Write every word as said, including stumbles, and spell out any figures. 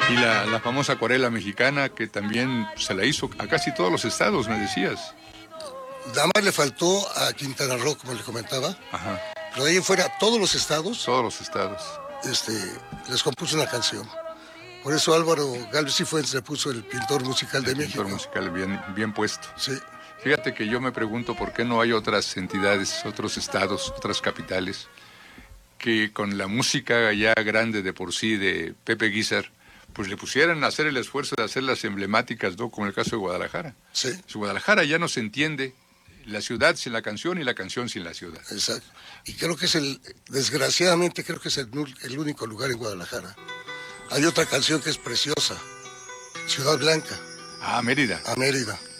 Y la, la famosa acuarela mexicana que también se la hizo a casi todos los estados, me decías. Nada más le faltó a Quintana Roo, como le comentaba. Ajá. Pero de ahí en fuera, todos los estados, Todos los estados. este, les compuso una canción. Por eso Álvaro Galvez Cifuentes le puso el pintor musical de El México. pintor musical bien, bien puesto. Sí. Fíjate que yo me pregunto por qué no hay otras entidades, otros estados, otras capitales, que con la música ya grande de por sí de Pepe Guizar, pues le pusieran a hacer el esfuerzo de hacer las emblemáticas, ¿no? Como el caso de Guadalajara. Sí. Si Guadalajara ya no se entiende la ciudad sin la canción y la canción sin la ciudad. Exacto. Y creo que es el, desgraciadamente creo que es el, el único lugar en Guadalajara. Hay otra canción que es preciosa, Ciudad Blanca. Ah, Mérida. A Mérida.